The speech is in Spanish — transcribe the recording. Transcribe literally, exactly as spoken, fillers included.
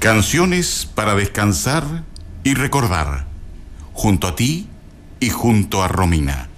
Canciones para descansar y recordar, junto a ti y junto a Romina.